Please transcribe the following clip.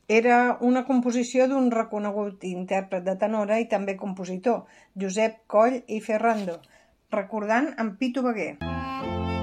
Era una composició d'un reconegut intèrpret de tenora i també compositor, Josep Coll i Ferrando, recordant en Pitu Veguer.